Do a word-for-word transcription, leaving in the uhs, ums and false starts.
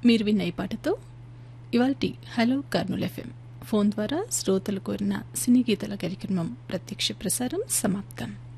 మీరు విన్న ఈ పాటతో ఇవాల్టి హలో కర్నూల్ ఎఫ్ఎం ఫోన్ ద్వారా శ్రోతలు కోరిన సినీ గీతల కార్యక్రమం ప్రత్యక్ష ప్రసారం సమాప్తం.